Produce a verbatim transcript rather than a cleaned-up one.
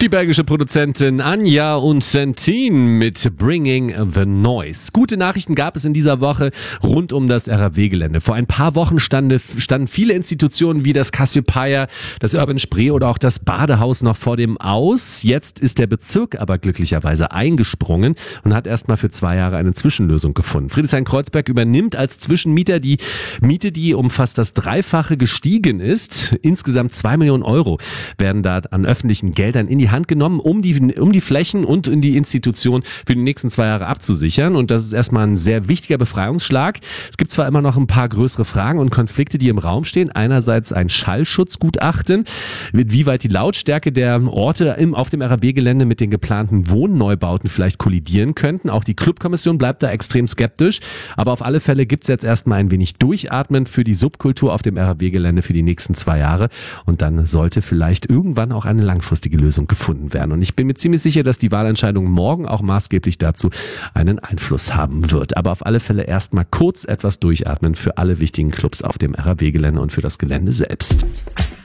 Die belgische Produzentin Anja und Centine mit Bringing the Noise. Gute Nachrichten gab es in dieser Woche rund um das R A W-Gelände. Vor ein paar Wochen stande, standen viele Institutionen wie das Cassiopeia, das Urban Spree oder auch das Badehaus noch vor dem Aus. Jetzt ist der Bezirk aber glücklicherweise eingesprungen und hat erstmal für zwei Jahre eine Zwischenlösung gefunden. Friedrichshain-Kreuzberg übernimmt als Zwischenmieter die Miete, die um fast das Dreifache gestiegen ist. Insgesamt zwei Millionen Euro werden da an öffentlichen Geldern in die Hand genommen, um die, um die Flächen und in die Institution für die nächsten zwei Jahre abzusichern. Und das ist erstmal ein sehr wichtiger Befreiungsschlag. Es gibt zwar immer noch ein paar größere Fragen und Konflikte, die im Raum stehen. Einerseits ein Schallschutzgutachten, wie weit die Lautstärke der Orte im, auf dem R A W-Gelände mit den geplanten Wohnneubauten vielleicht kollidieren könnten. Auch die Clubkommission bleibt da extrem skeptisch. Aber auf alle Fälle gibt es jetzt erstmal ein wenig Durchatmen für die Subkultur auf dem R A W-Gelände für die nächsten zwei Jahre. Und dann sollte vielleicht irgendwann auch eine langfristige Lösung gefunden werden. Und ich bin mir ziemlich sicher, dass die Wahlentscheidung morgen auch maßgeblich dazu einen Einfluss haben wird. Aber auf alle Fälle erstmal kurz etwas durchatmen für alle wichtigen Clubs auf dem R A W-Gelände und für das Gelände selbst.